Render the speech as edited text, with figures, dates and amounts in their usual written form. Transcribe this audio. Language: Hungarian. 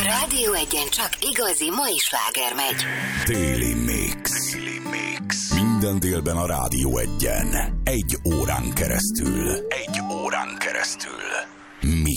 Rádió Egyen csak igazi mai sláger megy. Téli Mix. Minden délben a Rádió Egyen. 1 órán keresztül. Mix.